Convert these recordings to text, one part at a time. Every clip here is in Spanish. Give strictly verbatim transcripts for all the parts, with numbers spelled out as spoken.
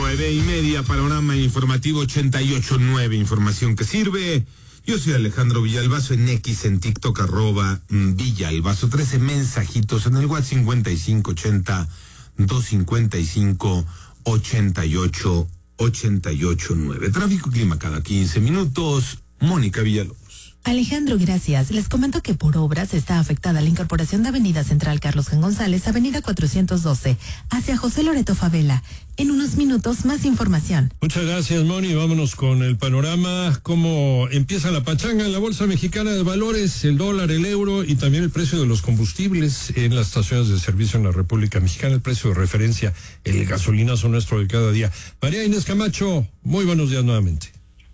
Nueve y media, panorama informativo ochenta y ocho nueve, información que sirve. Yo soy Alejandro Villalbazo en X, en TikTok, arroba Villalbazo. trece mensajitos en el WhatsApp cincuenta y cinco ochenta, doscientos cincuenta y cinco, ochenta y ocho, ochenta y ocho nueve. Tráfico y clima cada quince minutos. Mónica Villalobos. Alejandro, gracias. Les comento que por obras está afectada la incorporación de Avenida Central Carlos Jan González, Avenida cuatrocientos doce, hacia José Loreto Favela. En unos minutos, más información. Muchas gracias, Moni. Vámonos con el panorama. ¿Cómo empieza la pachanga en la Bolsa Mexicana de Valores? El dólar, el euro y también el precio de los combustibles en las estaciones de servicio en la República Mexicana. El precio de referencia, el gasolinazo nuestro de cada día. María Inés Camacho, muy buenos días nuevamente.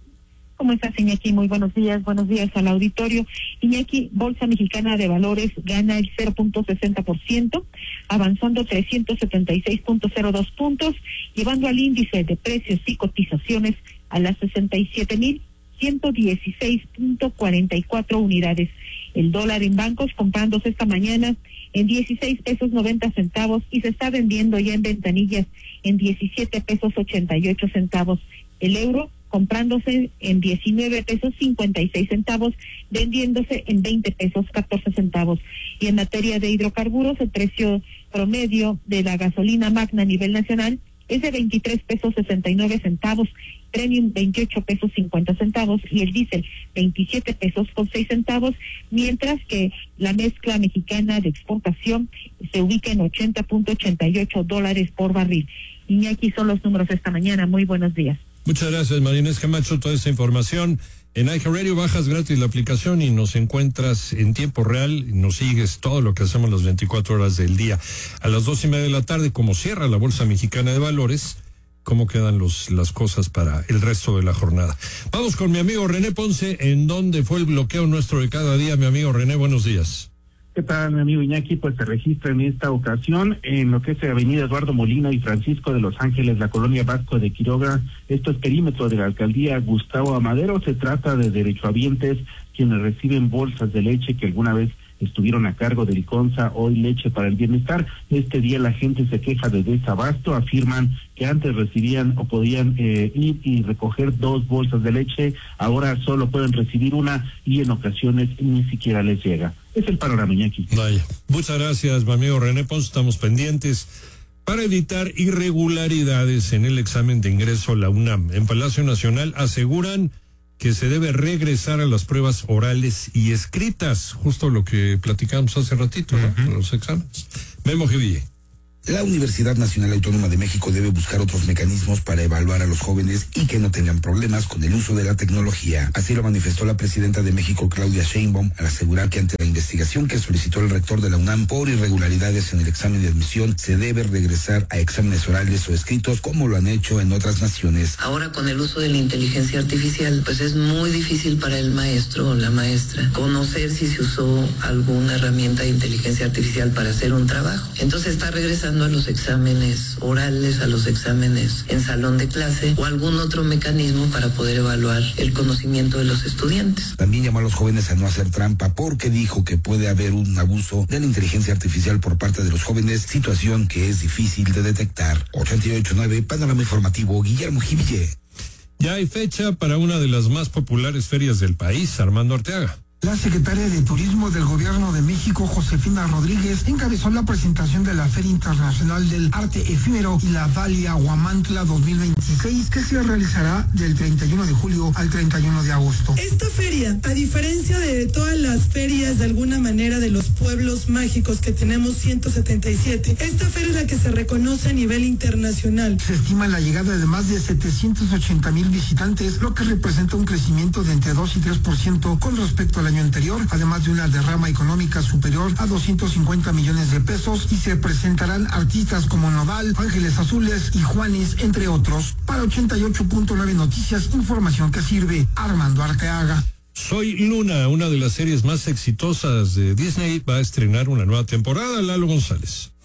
¿Cómo estás, Iñaki? Muy buenos días, buenos días al auditorio. Iñaki, Bolsa Mexicana de Valores gana el cero punto sesenta por ciento, avanzando trescientos setenta y seis punto cero dos puntos, llevando al índice de precios y cotizaciones a las sesenta y siete mil ciento dieciséis punto cuarenta y cuatro unidades. El dólar en bancos comprándose esta mañana en dieciséis pesos noventa centavos y se está vendiendo ya en ventanillas en diecisiete pesos ochenta y ocho centavos. El euro comprándose en diecinueve pesos cincuenta y seis centavos, vendiéndose en veinte pesos catorce centavos. Y en materia de hidrocarburos, el precio promedio de la gasolina magna a nivel nacional es de veintitrés pesos sesenta y nueve centavos, premium veintiocho pesos cincuenta centavos y el diésel veintisiete pesos con seis centavos, mientras que la mezcla mexicana de exportación se ubica en ochenta punto ochenta y ocho dólares por barril. Y aquí son los números esta mañana. Muy buenos días. Muchas gracias, María Inés Camacho, toda esta información. En iHeartRadio bajas gratis la aplicación y nos encuentras en tiempo real, nos sigues todo lo que hacemos las veinticuatro horas del día. A las dos y media de la tarde, como cierra la Bolsa Mexicana de Valores, cómo quedan los, las cosas para el resto de la jornada. Vamos con mi amigo René Ponce, en donde fue el bloqueo nuestro de cada día. Mi amigo René, buenos días. ¿Qué tal, mi amigo Iñaki? Pues se registra en esta ocasión en lo que es Avenida Eduardo Molina y Francisco de Los Ángeles, la colonia Vasco de Quiroga. Esto es perímetro de la alcaldía Gustavo Amadero. Se trata de derechohabientes quienes reciben bolsas de leche que alguna vez estuvieron a cargo del ICONSA, hoy Leche para el Bienestar. Este día la gente se queja de desabasto, afirman que antes recibían o podían eh, ir y recoger dos bolsas de leche, ahora solo pueden recibir una y en ocasiones ni siquiera les llega. Es el panorama, Iñaki. Vaya, muchas gracias, mi amigo René Ponce, estamos pendientes. Para evitar irregularidades en el examen de ingreso a la UNAM, en Palacio Nacional aseguran que se debe regresar a las pruebas orales y escritas, justo lo que platicamos hace ratito, ¿no? Uh-huh. Los exámenes. Memo Giville. La Universidad Nacional Autónoma de México debe buscar otros mecanismos para evaluar a los jóvenes y que no tengan problemas con el uso de la tecnología. Así lo manifestó la presidenta de México, Claudia Sheinbaum, al asegurar que ante la investigación que solicitó el rector de la UNAM por irregularidades en el examen de admisión, se debe regresar a exámenes orales o escritos como lo han hecho en otras naciones. Ahora con el uso de la inteligencia artificial, pues es muy difícil para el maestro o la maestra conocer si se usó alguna herramienta de inteligencia artificial para hacer un trabajo. Entonces está regresando a los exámenes orales, a los exámenes en salón de clase o algún otro mecanismo para poder evaluar el conocimiento de los estudiantes. También llamó a los jóvenes a no hacer trampa porque dijo que puede haber un abuso de la inteligencia artificial por parte de los jóvenes, situación que es difícil de detectar. ochenta y ocho nueve, panorama informativo, Guillermo Giville. Ya hay fecha para una de las más populares ferias del país, Armando Arteaga. La secretaria de Turismo del Gobierno de México, Josefina Rodríguez, encabezó la presentación de la Feria Internacional del Arte Efímero y la Dalia Huamantla dos mil veintiséis, que se realizará del treinta y uno de julio al treinta y uno de agosto. Esta feria, a diferencia de todas las ferias de alguna manera de los pueblos mágicos que tenemos ciento setenta y siete, esta feria es la que se reconoce a nivel internacional. Se estima la llegada de más de setecientos ochenta mil visitantes, lo que representa un crecimiento de entre dos y tres por ciento con respecto a la año anterior, además de una derrama económica superior a doscientos cincuenta millones de pesos, y se presentarán artistas como Nodal, Ángeles Azules y Juanes, entre otros. Para ochenta y ocho punto nueve Noticias, información que sirve, Armando Arteaga. Soy Luna, una de las series más exitosas de Disney, va a estrenar una nueva temporada. Lalo González.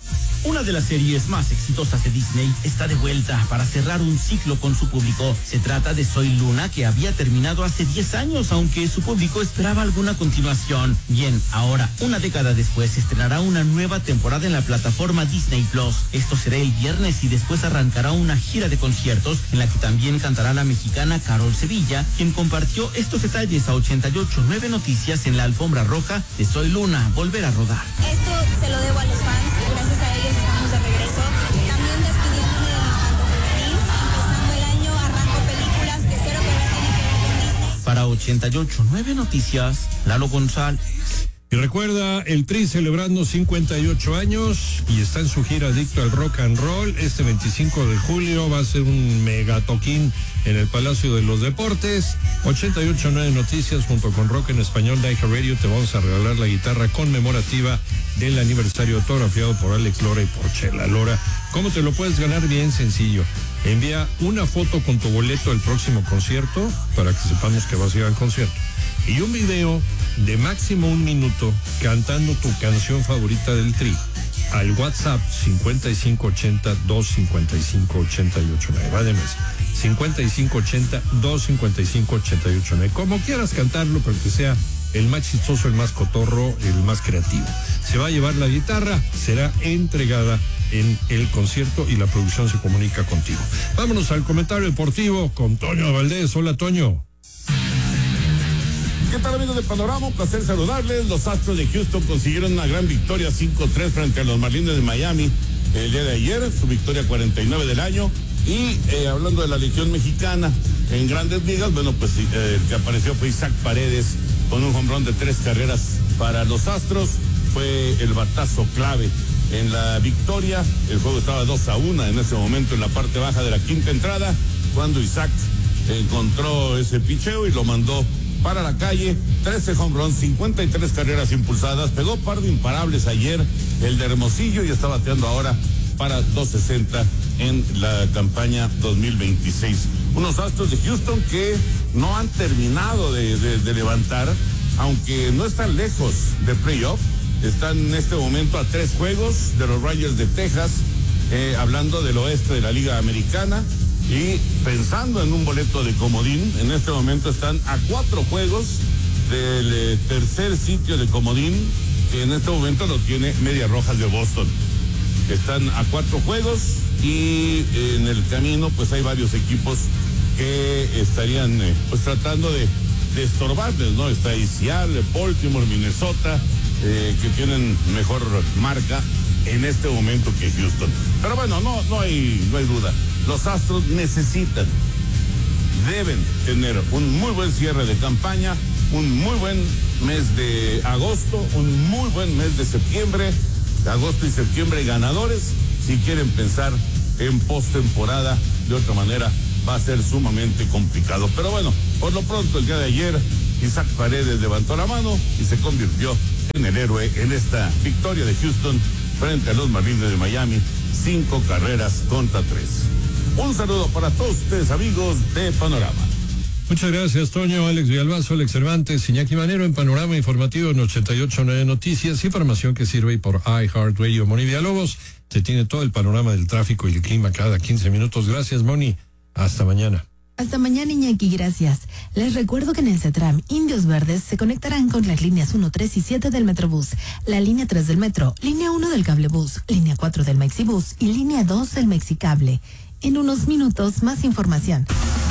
Una de las series más exitosas de Disney está de vuelta para cerrar un ciclo con su público. Se trata de Soy Luna, que había terminado hace diez años, aunque su público esperaba alguna continuación. Bien, ahora, una década después, se estrenará una nueva temporada en la plataforma Disney Plus. Esto será el viernes y después arrancará una gira de conciertos en la que también cantará la mexicana Carol Sevilla, quien compartió estos detalles a ochenta y ocho punto nueve Noticias en la alfombra roja de Soy Luna, volver a rodar. Esto se lo debo a los fans, gracias a ellos estamos de regreso. También despidiéndome del canto juvenil, empezando el año, arranco películas que espero que ahora tienen que ver con Disney. Para ochenta y ocho punto nueve Noticias, Lalo González. Y recuerda, el Tri celebrando cincuenta y ocho años y está en su gira Adicto al Rock and Roll. Este veinticinco de julio va a ser un mega toquín en el Palacio de los Deportes. ochenta y ocho punto nueve Noticias junto con Rock en Español de iHeart Radio te vamos a regalar la guitarra conmemorativa del aniversario autografiado por Alex Lora y por Chela Lora. ¿Cómo te lo puedes ganar? Bien sencillo. Envía una foto con tu boleto al próximo concierto para que sepamos que vas a ir al concierto. Y un video de máximo un minuto cantando tu canción favorita del Tri al WhatsApp cincuenta y cinco ochenta, dos cincuenta y cinco, ochenta y ocho nueve. Va de mes. cincuenta y cinco ochenta, dos cincuenta y cinco, ochenta y ocho nueve. Como quieras cantarlo, pero que sea el más chistoso, el más cotorro, el más creativo. Se va a llevar la guitarra, será entregada en el concierto y la producción se comunica contigo. Vámonos al comentario deportivo con Toño Valdés. Hola, Toño. ¿Qué tal, amigos de Panorama? Un placer saludarles. Los Astros de Houston consiguieron una gran victoria cinco tres frente a los Marlins de Miami el día de ayer, su victoria cuarenta y nueve del año. Y eh, hablando de la Legión Mexicana en Grandes Ligas, bueno, pues eh, el que apareció fue Isaac Paredes con un home run de tres carreras para los Astros. Fue el batazo clave en la victoria. El juego estaba dos a uno en ese momento en la parte baja de la quinta entrada, cuando Isaac encontró ese picheo y lo mandó para la calle. Trece home runs, cincuenta y tres carreras impulsadas, pegó par de imparables ayer el de Hermosillo y está bateando ahora para dos sesenta en la campaña dos mil veintiséis. Unos Astros de Houston que no han terminado de, de, de levantar, aunque no están lejos de playoff. Están en este momento a tres juegos de los Rangers de Texas, eh, hablando del oeste de la Liga Americana. Y pensando en un boleto de comodín, en este momento están a cuatro juegos del eh, tercer sitio de comodín, que en este momento lo tiene Medias Rojas de Boston. Están a cuatro juegos y eh, en el camino pues hay varios equipos que estarían eh, pues tratando de, de estorbarles, ¿no? Está Seattle, Baltimore, Minnesota, eh, que tienen mejor marca en este momento que Houston. Pero bueno, no, no hay, no hay duda. Los Astros necesitan, deben tener un muy buen cierre de campaña, un muy buen mes de agosto, un muy buen mes de septiembre, agosto y septiembre ganadores, si quieren pensar en postemporada. De otra manera va a ser sumamente complicado. Pero bueno, por lo pronto el día de ayer Isaac Paredes levantó la mano y se convirtió en el héroe en esta victoria de Houston frente a los Marlins de Miami, cinco carreras contra tres. Un saludo para todos ustedes, amigos de Panorama. Muchas gracias, Toño. Alex Villalbazo, Alex Cervantes, Iñaki Manero en Panorama Informativo en ochenta y ocho punto nueve Noticias, información que sirve por iHeart Radio. Moni Villalobos, se tiene todo el panorama del tráfico y el clima cada quince minutos. Gracias, Moni. Hasta mañana. Hasta mañana, Iñaki, gracias. Les recuerdo que en el CETRAM, Indios Verdes se conectarán con las líneas uno, tres y siete del Metrobús, la línea tres del Metro, línea uno del Cablebús, línea cuatro del Mexibús y línea dos del Mexicable. En unos minutos, más información.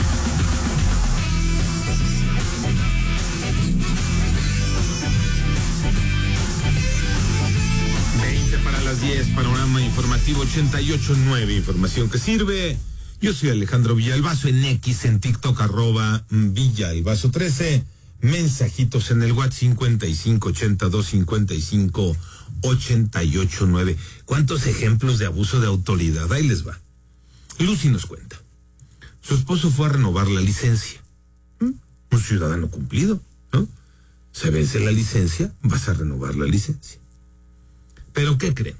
veinte para las diez, panorama informativo ochenta y ocho punto nueve, información que sirve. Yo soy Alejandro Villalbazo en X, en TikTok, arroba Villalbazo trece. Mensajitos en el WhatsApp cincuenta y cinco ochenta, dos cincuenta y cinco, ochenta y ocho nueve. ¿Cuántos ejemplos de abuso de autoridad? Ahí les va. Lucy nos cuenta. Su esposo fue a renovar la licencia. ¿Mm? Un ciudadano cumplido, ¿no? Se vence la licencia, vas a renovar la licencia. ¿Pero qué creen?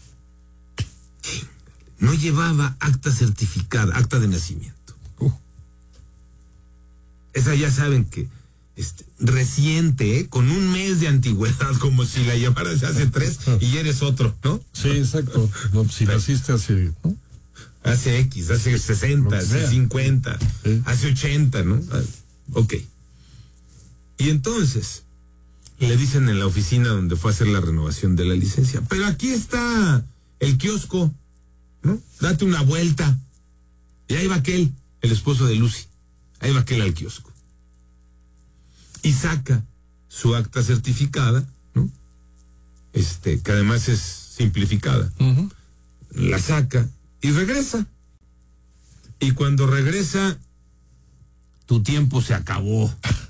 No llevaba acta certificada, acta de nacimiento. Uh. Esa ya saben que este, reciente, ¿eh? Con un mes de antigüedad, como si la llevaras hace tres y eres otro, ¿no? Sí, exacto. No, si naciste hace, ¿no? Hace X, hace sesenta, hace cincuenta, sí. Hace ochenta, ¿no? Ok. Y entonces, le dicen en la oficina donde fue a hacer la renovación de la licencia, pero aquí está el kiosco, ¿no? Date una vuelta. Y ahí va aquel, el esposo de Lucy. Ahí va aquel al kiosco. Y saca su acta certificada, ¿no? Este, que además es simplificada. Uh-huh. La saca y regresa. Y cuando regresa, tu tiempo se acabó.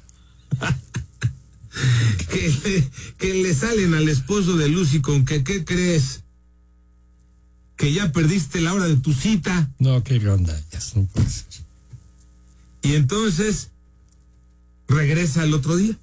que, le, que le salen al esposo de Lucy con que, ¿qué crees? Que ya perdiste la hora de tu cita. No, qué onda, ya no puede ser. Y entonces regresa al otro día.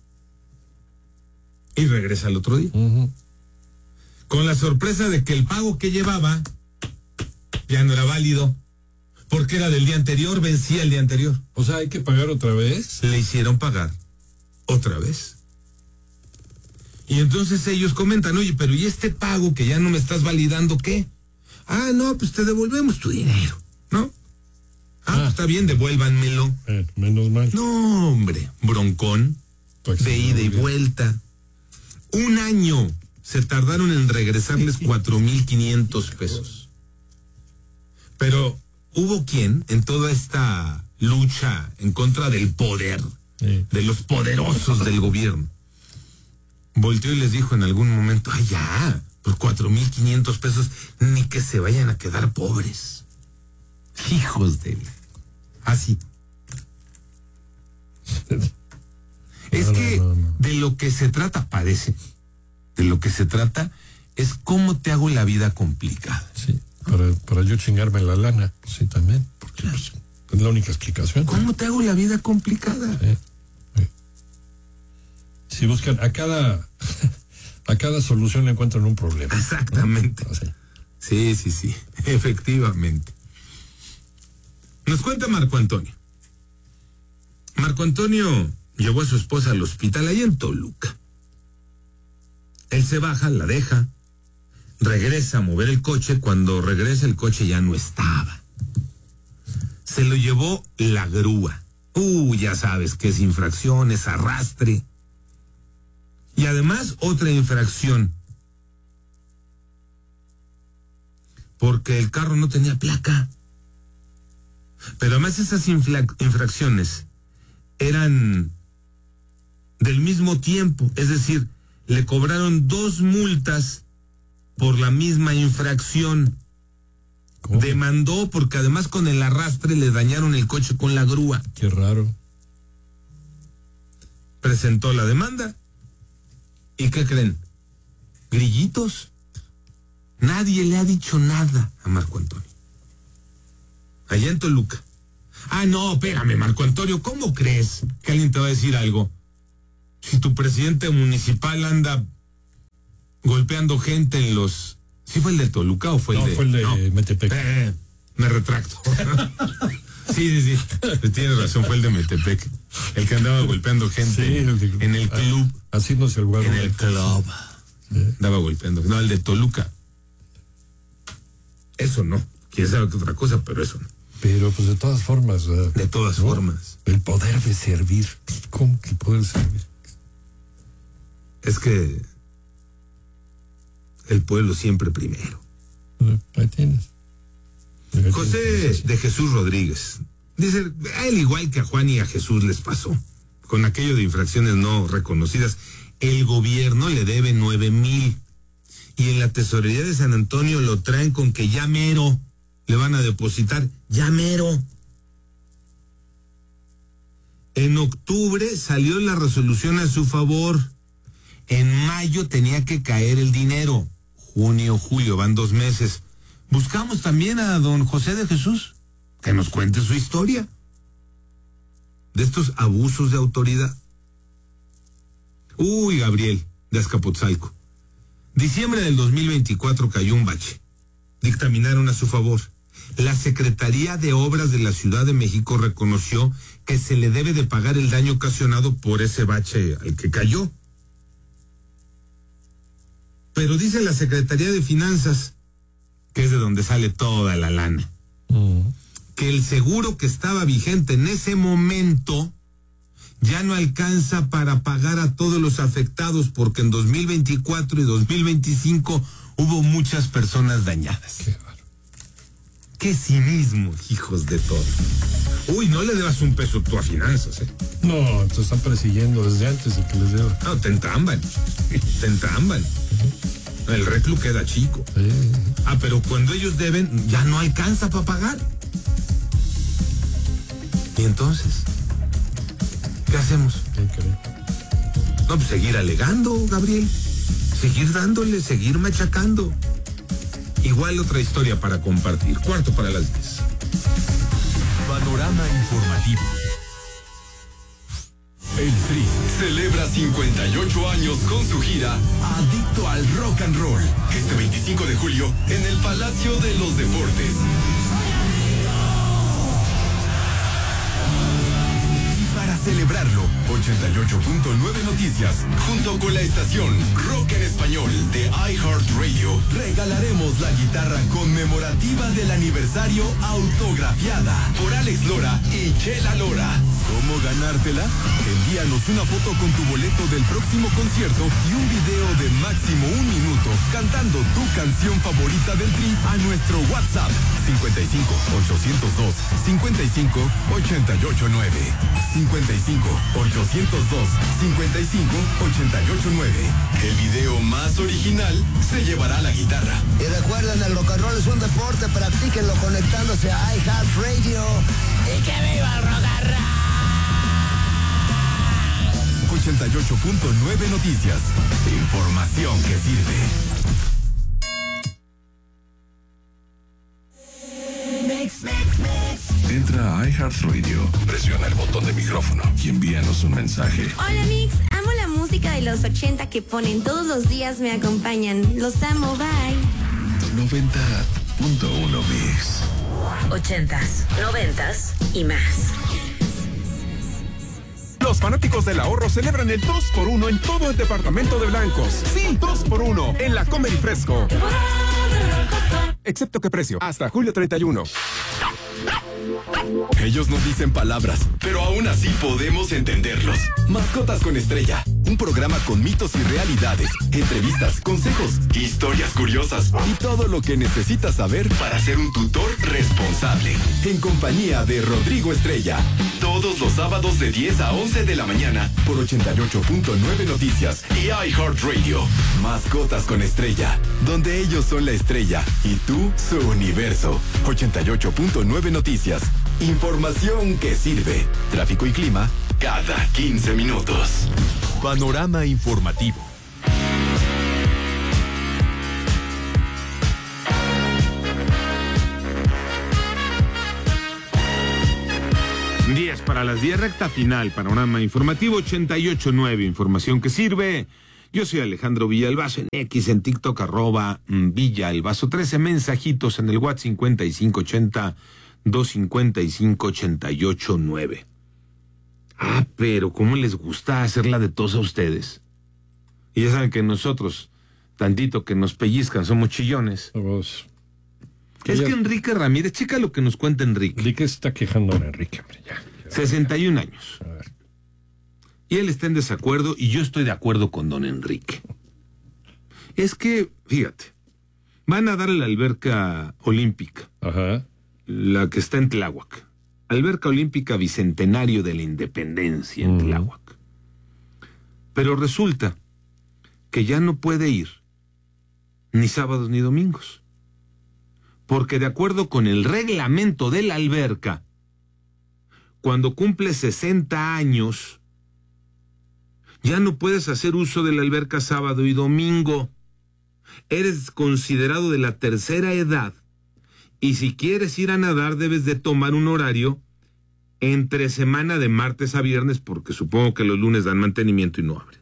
Y regresa al otro día. Uh-huh. Con la sorpresa de que el pago que llevaba ya no era válido. Porque era del día anterior, vencía el día anterior. O sea, ¿hay que pagar otra vez? Le hicieron pagar otra vez. Y entonces ellos comentan, oye, pero ¿y este pago que ya no me estás validando qué? Ah, no, pues te devolvemos tu dinero, ¿no? Ah, ah pues está bien, devuélvanmelo. Eh, menos mal. No, hombre, broncón, pues de ida y vuelta. Un año se tardaron en regresarles cuatro mil quinientos pesos. Pero hubo quien, en toda esta lucha en contra del poder, sí. de los poderosos del gobierno, volteó y les dijo en algún momento, ay, ya, por cuatro mil quinientos pesos, ni que se vayan a quedar pobres. Hijos de... Así. Es no, que no, no, no. de lo que se trata, parece, de lo que se trata es cómo te hago la vida complicada. Sí, para, para yo chingarme la lana, sí, también, porque claro. pues, es la única explicación. ¿Cómo te hago la vida complicada? Sí, sí. Si buscan a cada... A cada solución le encuentran un problema. Exactamente. ¿No? Sí, sí, sí, efectivamente. Nos cuenta Marco Antonio. Marco Antonio llevó a su esposa al hospital ahí en Toluca. Él se baja, la deja, regresa a mover el coche. Cuando regresa el coche ya no estaba. Se lo llevó la grúa. Uh, ya sabes que es infracción, es arrastre. Y además otra infracción. Porque el carro no tenía placa. Pero además esas infla- infracciones eran del mismo tiempo. Es decir, le cobraron dos multas por la misma infracción. ¿Cómo? Demandó porque además con el arrastre le dañaron el coche con la grúa. Qué raro. Presentó la demanda. ¿Y qué creen? Grillitos. Nadie le ha dicho nada a Marco Antonio. Allá en Toluca. Ah, no, espérame, Marco Antonio, ¿cómo crees que alguien te va a decir algo? Si tu presidente municipal anda golpeando gente en los... ¿Sí fue el de Toluca o fue no, el de...? fue el de no, Metepec. Eh, me retracto. Sí, sí, sí. Tienes razón, fue el de Metepec. El que andaba golpeando gente sí, en, el, en el club. Así no se el En el club. Sí. Andaba golpeando. No, el de Toluca. Eso no. Quién sabe qué otra cosa, pero eso no. Pero pues de todas formas. Uh, de todas ¿no? formas. El poder de servir. ¿Cómo que poder servir? Es que el pueblo siempre primero. Uh, ahí tienes. José de Jesús Rodríguez dice, a él igual que a Juan y a Jesús les pasó, con aquello de infracciones no reconocidas, el gobierno le debe nueve mil y en la tesorería de San Antonio lo traen con que ya mero le van a depositar, ya mero. En octubre salió la resolución a su favor, en mayo tenía que caer el dinero, junio, julio, van dos meses. Buscamos también a don José de Jesús, que nos cuente su historia de estos abusos de autoridad. Uy, Gabriel, de Azcapotzalco. Diciembre del dos mil veinticuatro cayó un bache. Dictaminaron a su favor. La Secretaría de Obras de la Ciudad de México reconoció que se le debe de pagar el daño ocasionado por ese bache al que cayó. Pero dice la Secretaría de Finanzas, que es de donde sale toda la lana, mm. que el seguro que estaba vigente en ese momento ya no alcanza para pagar a todos los afectados, porque en dos mil veinticuatro y dos mil veinticinco hubo muchas personas dañadas. Qué, Qué cinismo, hijos de todo. Uy, no le debas un peso tú a finanzas, ¿eh? No, te están persiguiendo desde antes de que les deba. No, te entramban. Te entramban. El reclu queda chico. Sí. Ah, pero cuando ellos deben, ya no alcanza para pagar. ¿Y entonces? ¿Qué hacemos? Increíble. No, pues seguir alegando, Gabriel. Seguir dándole, seguir machacando. Igual otra historia para compartir. Cuarto para las diez. Panorama informativo. El Tri celebra cincuenta y ocho años con su gira Adicto al Rock and Roll. Este veinticinco de julio en el Palacio de los Deportes. Para celebrarlo, ochenta y ocho punto nueve Noticias, junto con la estación Rock en Español de iHeartRadio, regalaremos la guitarra conmemorativa del aniversario autografiada por Alex Lora y Chela Lora. ¿Cómo ganártela? Envíanos una foto con tu boleto del próximo concierto y un video de máximo un minuto cantando tu canción favorita del Tri a nuestro WhatsApp cincuenta y cinco, ochocientos dos, cincuenta y cinco, ochenta y ocho nueve. cincuenta y cinco, ochocientos dos, cincuenta y cinco, ochenta y ocho nueve. El video más original se llevará la guitarra. Y recuerden, el rock and roll es un deporte, practíquenlo conectándose a iHeartRadio. ¡Y que viva el rock and roll! ochenta y ocho punto nueve Noticias. Información que sirve. Mix, mix, mix. Entra a iHeartRadio, presiona el botón de micrófono y envíanos un mensaje. Hola Mix, amo la música de los ochenta que ponen todos los días, me acompañan. Los amo, bye. noventa punto uno Mix. Ochentas, noventas y más. Los fanáticos del ahorro celebran el dos por uno en todo el departamento de Blancos. Sí, dos por uno en la Comer y Fresco. Excepto que precio, hasta julio treinta y uno. Ellos no dicen palabras, pero aún así podemos entenderlos. Mascotas con Estrella, un programa con mitos y realidades, entrevistas, consejos, historias curiosas y todo lo que necesitas saber para ser un tutor responsable. En compañía de Rodrigo Estrella, todos los sábados de diez a once de la mañana por ochenta y ocho punto nueve Noticias y iHeartRadio. Mascotas con Estrella, donde ellos son la estrella y tú su universo. ochenta y ocho punto nueve Noticias. Información que sirve. Tráfico y clima cada quince minutos. Panorama informativo. diez para las diez, recta final, panorama informativo ochenta y ocho punto nueve, información que sirve. Yo soy Alejandro Villalbazo, en X, en TikTok, arroba Villalbazo, trece mensajitos en el WhatsApp cincuenta y cinco ochenta, doscientos cincuenta y cinco, ochenta y ocho nueve. Ah, pero cómo les gusta hacerla de tos a ustedes. Y ya saben que nosotros, tantito que nos pellizcan, somos chillones. Vos. Es que Enrique Ramírez, checa lo que nos cuenta Enrique. Enrique está quejando a Enrique, hombre, ya, ya. sesenta y un años. A ver. Y él está en desacuerdo y yo estoy de acuerdo con don Enrique. Es que, fíjate, van a dar la alberca olímpica. Ajá. La que está en Tláhuac. Alberca olímpica bicentenario de la independencia en mm. Tláhuac. Pero resulta que ya no puede ir ni sábados ni domingos. Porque de acuerdo con el reglamento de la alberca, cuando cumple sesenta años, ya no puedes hacer uso de la alberca sábado y domingo. Eres considerado de la tercera edad y si quieres ir a nadar debes de tomar un horario entre semana de martes a viernes, porque supongo que los lunes dan mantenimiento y no abren.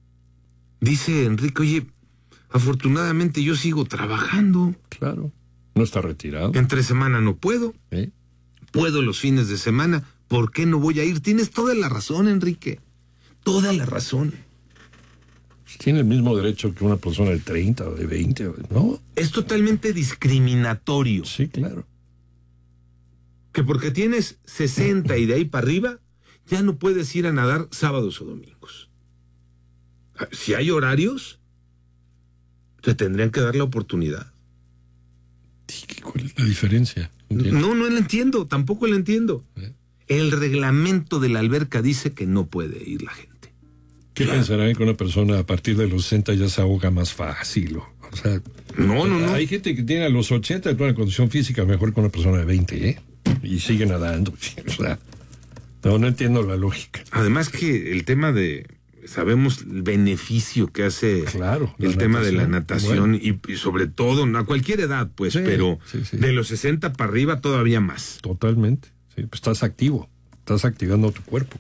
Dice Enrique, oye, afortunadamente yo sigo trabajando. Claro. No está retirado. Entre semana no puedo. ¿Eh? Puedo los fines de semana. ¿Por qué no voy a ir? Tienes toda la razón, Enrique. Toda la razón. Tiene el mismo derecho que una persona de treinta o de veinte, ¿no? Es totalmente discriminatorio. Sí, claro. Que porque tienes sesenta y de ahí para arriba, ya no puedes ir a nadar sábados o domingos. Si hay horarios, te tendrían que dar la oportunidad. ¿Cuál es la diferencia? ¿Entiendes? No, no la entiendo, tampoco la entiendo. ¿Eh? El reglamento de la alberca dice que no puede ir la gente. ¿Qué claro. pensarán que una persona a partir de los sesenta ya se ahoga más fácil? O, o sea, no, no, no. Hay gente que tiene a los ochenta una condición física mejor que una persona de veinte, ¿eh? Y sigue nadando. O sea, no, no entiendo la lógica. Además que el tema de... Sabemos el beneficio que hace claro, el tema natación, de la natación bueno. y, y sobre todo a cualquier edad, pues, sí, pero sí, sí. de los sesenta para arriba todavía más. Totalmente. Sí, pues estás activo, estás activando tu cuerpo.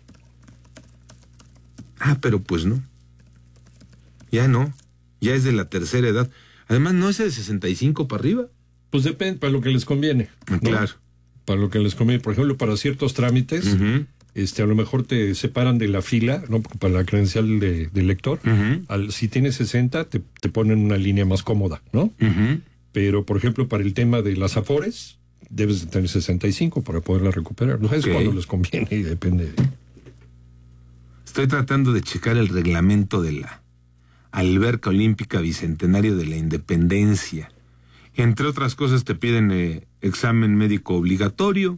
Ah, pero pues no. Ya no. Ya es de la tercera edad. Además, ¿no es de sesenta y cinco para arriba? Pues depende, para lo que les conviene. ¿no? Claro. Para lo que les conviene. Por ejemplo, para ciertos trámites, uh-huh. este, a lo mejor te separan de la fila, ¿no? Para la credencial de, de lector. Uh-huh. Al, si tienes sesenta, te, te ponen una línea más cómoda, ¿no? Uh-huh. Pero, por ejemplo, para el tema de las afores, debes de tener sesenta y cinco para poderla recuperar. No okay. es cuando les conviene y depende de... Estoy tratando de checar el reglamento de la Alberca Olímpica Bicentenario de la Independencia. Entre otras cosas te piden eh, examen médico obligatorio,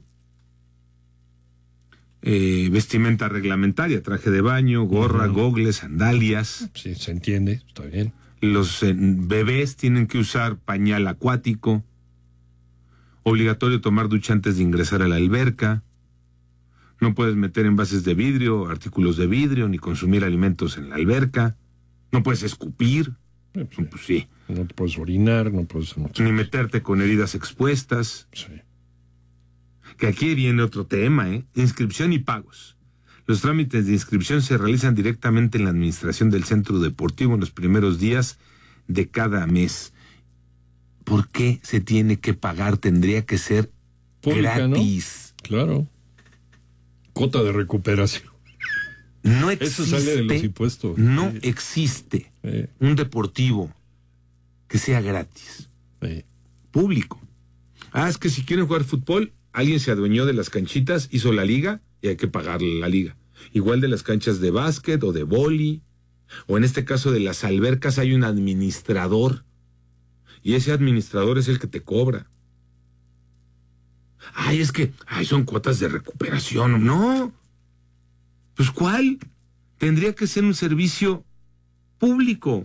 eh, vestimenta reglamentaria, traje de baño, gorra, uh-huh. gogles, sandalias. Sí, se entiende, está bien. Los eh, bebés tienen que usar pañal acuático. Obligatorio tomar ducha antes de ingresar a la alberca. No puedes meter envases de vidrio, artículos de vidrio, ni consumir alimentos en la alberca. No puedes escupir. Sí, sí. Pues sí. No te puedes orinar, no puedes... No ni meterte con heridas expuestas. Sí. Que aquí viene otro tema, ¿eh? Inscripción y pagos. Los trámites de inscripción se realizan directamente en la administración del centro deportivo en los primeros días de cada mes. ¿Por qué se tiene que pagar? Tendría que ser pública, gratis. ¿no? Claro. Cota de recuperación. No existe. Eso sale de los impuestos. No sí. existe sí. un deportivo que sea gratis. Sí. Público. Ah, es que si quieren jugar fútbol, alguien se adueñó de las canchitas, hizo la liga y hay que pagarle la liga. Igual de las canchas de básquet o de vóley, o en este caso de las albercas hay un administrador y ese administrador es el que te cobra. Ay, es que ay, son cuotas de recuperación. No. Pues ¿cuál? Tendría que ser un servicio público.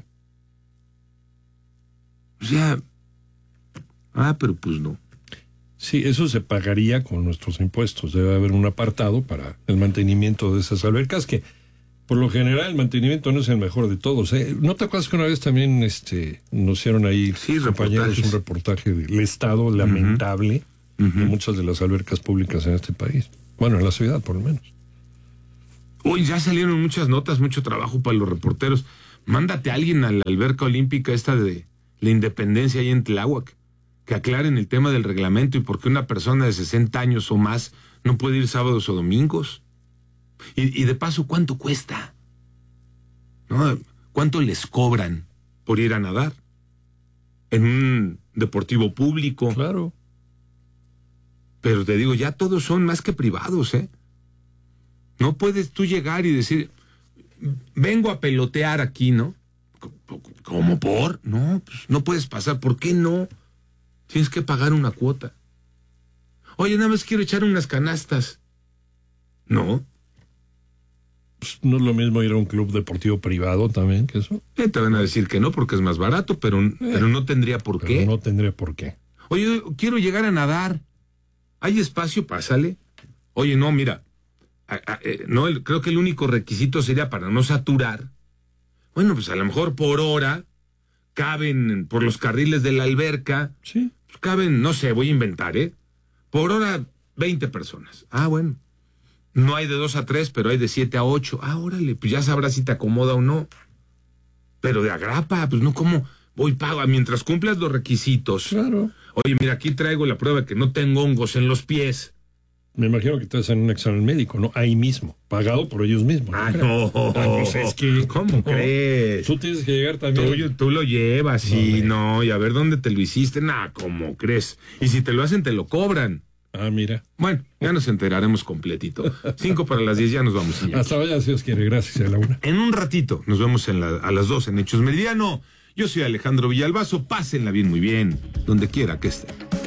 O sea, ah, pero pues no. Sí, eso se pagaría con nuestros impuestos. Debe haber un apartado para el mantenimiento de esas albercas que, por lo general, el mantenimiento no es el mejor de todos. ¿eh? ¿No te acuerdas que una vez también este, nos hicieron ahí sí, compañeros un reportaje del estado lamentable uh-huh. de muchas de las albercas públicas en este país? Bueno, en la ciudad, por lo menos. Uy, ya salieron muchas notas, mucho trabajo para los reporteros. Mándate a alguien a la alberca olímpica esta de la Independencia ahí en Tláhuac, que aclaren el tema del reglamento y por qué una persona de sesenta años o más no puede ir sábados o domingos. Y, y de paso, ¿cuánto cuesta? ¿No? ¿Cuánto les cobran por ir a nadar? En un deportivo público. Claro. Pero te digo, ya todos son más que privados, ¿eh? No puedes tú llegar y decir, vengo a pelotear aquí, ¿no? ¿Cómo por? No, pues no puedes pasar. ¿Por qué no? Tienes que pagar una cuota. Oye, nada más quiero echar unas canastas. No. Pues no es lo mismo ir a un club deportivo privado también que eso. Eh, te van a decir que no porque es más barato, pero, eh, pero no tendría por pero qué. No tendría por qué. Oye, quiero llegar a nadar. ¿Hay espacio? Pásale. Oye, no, mira. A, a, eh, no, el, creo que el único requisito sería para no saturar. Bueno, pues a lo mejor por hora caben por los carriles de la alberca. Sí. Pues caben, no sé, voy a inventar, ¿eh? Por hora, veinte personas. Ah, bueno. No hay de dos a tres, pero hay de siete a ocho. Ah, órale, pues ya sabrás si te acomoda o no. Pero de agrapa, pues no, ¿cómo voy pago mientras cumplas los requisitos. Claro. Oye, mira, aquí traigo la prueba que no tengo hongos en los pies. Me imagino que te hacen un examen médico, ¿no? Ahí mismo, pagado por ellos mismos. Ah, no. Ah, pues es que, ¿Cómo no, crees? Tú tienes que llegar también. Tú, tú lo llevas, sí, no, y a ver dónde te lo hiciste. Nah, ¿cómo crees? Y si te lo hacen, te lo cobran. Ah, mira. Bueno, ya nos enteraremos completito. Cinco para las diez, ya nos vamos. Iñaki. Hasta vaya, si Dios quiere, gracias a la una. En un ratito, nos vemos en la, a las dos en Hechos Meridiano. Yo soy Alejandro Villalbazo, pásenla bien, muy bien, donde quiera que estén.